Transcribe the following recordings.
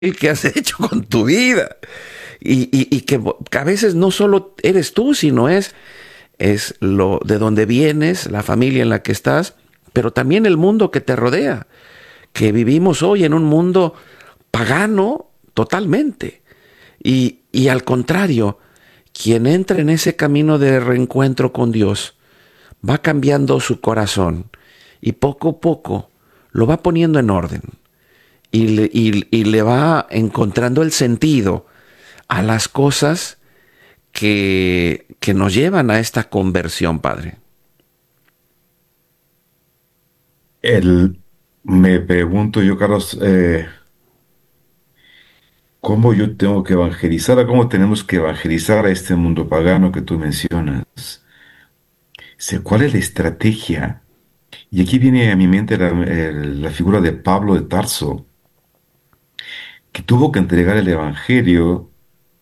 que has hecho con tu vida. Y que a veces no solo eres tú, sino es lo de donde vienes, la familia en la que estás, pero también el mundo que te rodea, que vivimos hoy en un mundo pagano totalmente. Y al contrario, quien entra en ese camino de reencuentro con Dios va cambiando su corazón y poco a poco lo va poniendo en orden y le va encontrando el sentido a las cosas que nos llevan a esta conversión, Padre. El, Me pregunto yo, Carlos, ¿cómo yo tengo que evangelizar o cómo tenemos que evangelizar a este mundo pagano que tú mencionas? ¿Cuál es la estrategia? Y aquí viene a mi mente la figura de Pablo de Tarso, que tuvo que entregar el evangelio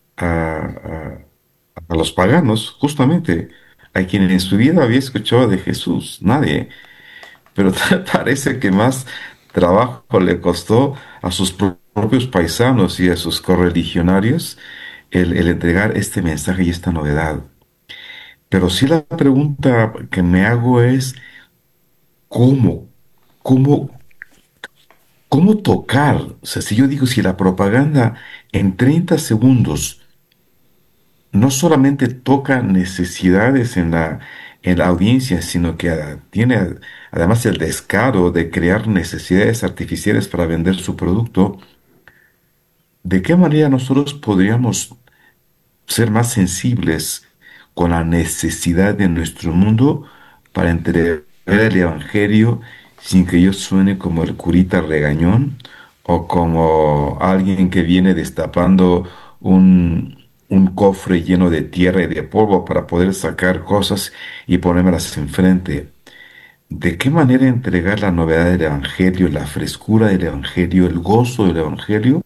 a los paganos, justamente, a quienes en su vida había escuchado de Jesús, nadie. Pero parece que más trabajo le costó a sus propios paisanos y a sus correligionarios el entregar este mensaje y esta novedad. Pero sí la pregunta que me hago es, ¿cómo? ¿Cómo, cómo tocar? O sea, si yo digo, si la propaganda en 30 segundos no solamente toca necesidades en la audiencia, sino que tiene además el descaro de crear necesidades artificiales para vender su producto, ¿de qué manera nosotros podríamos ser más sensibles con la necesidad de nuestro mundo para entregar el Evangelio sin que yo suene como el curita regañón o como alguien que viene destapando un cofre lleno de tierra y de polvo para poder sacar cosas y ponérmelas enfrente? ¿De qué manera entregar la novedad del Evangelio, la frescura del Evangelio, el gozo del Evangelio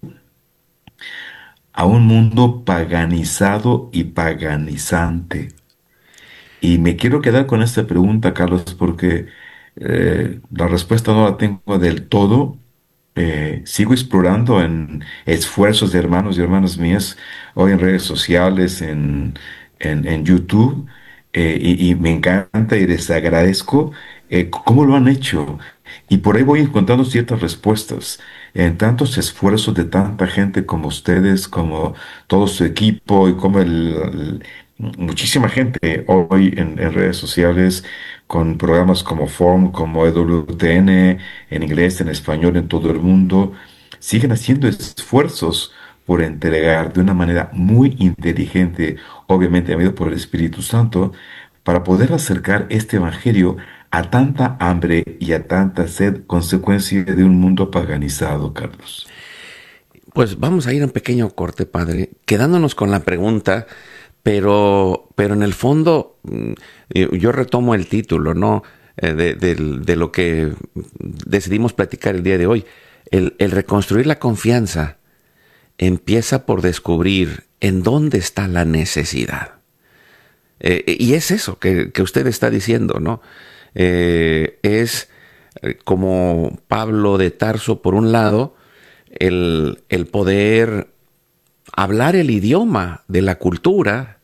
a un mundo paganizado y paganizante? Y me quiero quedar con esta pregunta, Carlos, porque la respuesta no la tengo del todo. Sigo explorando en esfuerzos de hermanos y hermanas mías, hoy en redes sociales, en YouTube, y me encanta y les agradezco cómo lo han hecho. Y por ahí voy encontrando ciertas respuestas. En tantos esfuerzos de tanta gente como ustedes, como todo su equipo y como muchísima gente hoy en redes sociales con programas como Forum, como EWTN, en inglés, en español, en todo el mundo, siguen haciendo esfuerzos por entregar de una manera muy inteligente, obviamente amigo por el Espíritu Santo, para poder acercar este evangelio a tanta hambre y a tanta sed, consecuencia de un mundo paganizado, Carlos. Pues vamos a ir a un pequeño corte, Padre, quedándonos con la pregunta, pero en el fondo yo retomo el título, ¿no? De lo que decidimos platicar el día de hoy. El reconstruir la confianza empieza por descubrir en dónde está la necesidad. Y es eso que usted está diciendo, ¿no? Es como Pablo de Tarso, por un lado, el poder hablar el idioma de la cultura,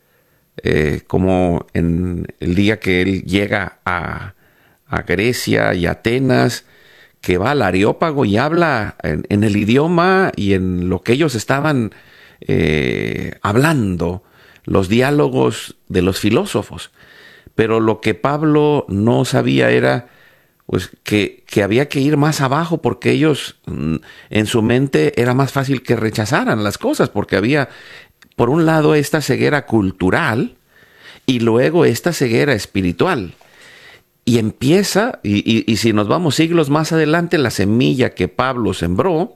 como en el día que él llega a Grecia y Atenas, que va al Areópago y habla en el idioma y en lo que ellos estaban hablando, los diálogos de los filósofos. Pero lo que Pablo no sabía era pues que había que ir más abajo porque ellos en su mente era más fácil que rechazaran las cosas porque había por un lado esta ceguera cultural y luego esta ceguera espiritual. Y empieza, y si nos vamos siglos más adelante, la semilla que Pablo sembró,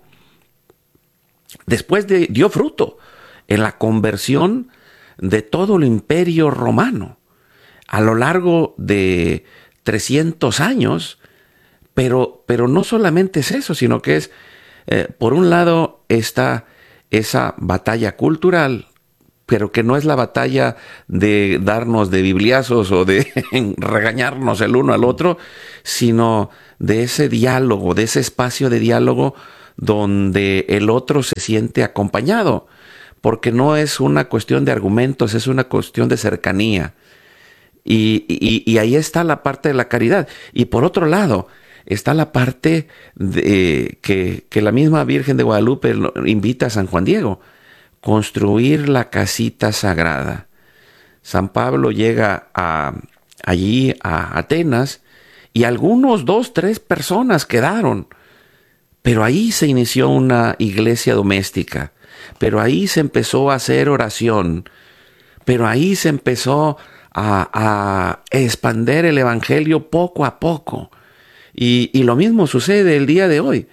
dio fruto en la conversión de todo el imperio romano a lo largo de 300 años, pero no solamente es eso, sino que es, por un lado, está esa batalla cultural, pero que no es la batalla de darnos de bibliazos o de regañarnos el uno al otro, sino de ese diálogo, de ese espacio de diálogo donde el otro se siente acompañado, porque no es una cuestión de argumentos, es una cuestión de cercanía. Y ahí está la parte de la caridad. Y por otro lado, está la parte de, que la misma Virgen de Guadalupe invita a San Juan Diego, construir la casita sagrada. San Pablo llega allí a Atenas y algunos, 2, 3 personas quedaron. Pero ahí se inició una iglesia doméstica. Pero ahí se empezó a hacer oración. Pero ahí se empezó a expander el evangelio poco a poco. Y lo mismo sucede el día de hoy.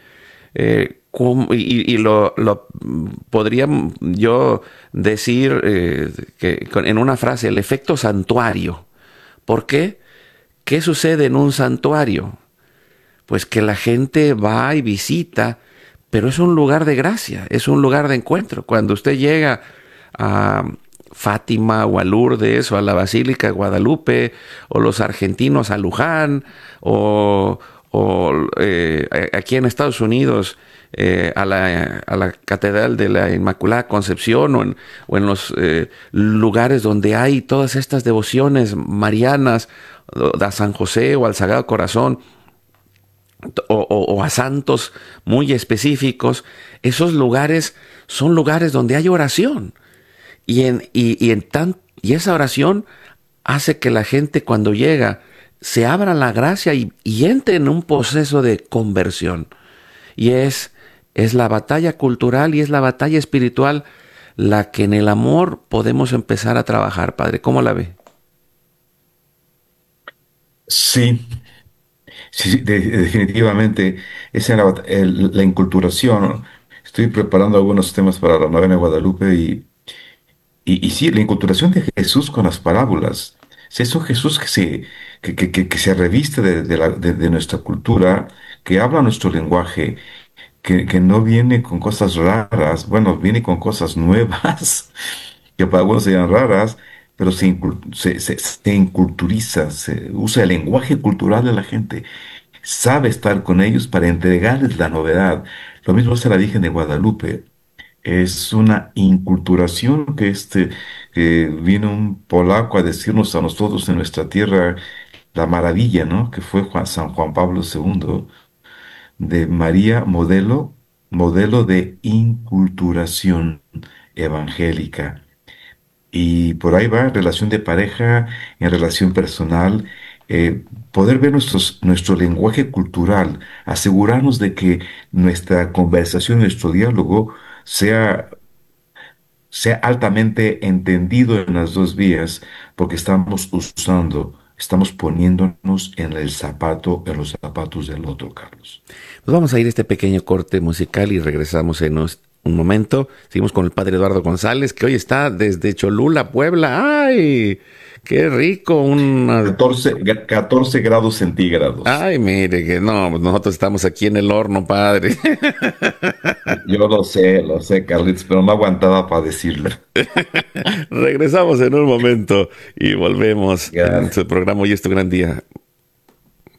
Y lo podría yo decir en una frase, el efecto santuario. ¿Por qué? ¿Qué sucede en un santuario? Pues que la gente va y visita, pero es un lugar de gracia, es un lugar de encuentro. Cuando usted llega a Fátima o a Lourdes o a la Basílica de Guadalupe, o los argentinos a Luján, o aquí en Estados Unidos a la Catedral de la Inmaculada Concepción, o en los lugares donde hay todas estas devociones marianas, a San José o al Sagrado Corazón, o a santos muy específicos. Esos lugares son lugares donde hay oración. Y esa oración hace que la gente, cuando llega, se abra la gracia y entre en un proceso de conversión. Y es la batalla cultural y es la batalla espiritual la que en el amor podemos empezar a trabajar, Padre. ¿Cómo la ve? Sí, sí, sí, definitivamente. Esa es la inculturación. Estoy preparando algunos temas para la novena de Guadalupe y sí, la inculturación de Jesús con las parábolas. Es eso Jesús que se reviste de nuestra cultura, que habla nuestro lenguaje, que no viene con cosas raras, bueno, viene con cosas nuevas, que para algunos sean raras, pero se inculturiza, se usa el lenguaje cultural de la gente, sabe estar con ellos para entregarles la novedad. Lo mismo hace la Virgen de Guadalupe. Es una inculturación que vino un polaco a decirnos a nosotros en nuestra tierra la maravilla, ¿no? Que fue San Juan Pablo II, de María modelo de inculturación evangélica. Y por ahí va, en relación de pareja, en relación personal, poder ver nuestro lenguaje cultural, asegurarnos de que nuestra conversación, nuestro diálogo sea sea altamente entendido en las dos vías, porque estamos poniéndonos en los zapatos del otro, Carlos. Pues vamos a ir a este pequeño corte musical y regresamos en un momento. Seguimos con el Padre Eduardo González, que hoy está desde Cholula, Puebla. ¡Ay! ¡Qué rico! 14 grados centígrados. Ay, mire, que no, pues nosotros estamos aquí en el horno, Padre. Yo lo sé, Carlitos, pero no aguantaba para decirlo. Regresamos en un momento y volvemos en Gracias. su programa Hoy es tu gran día.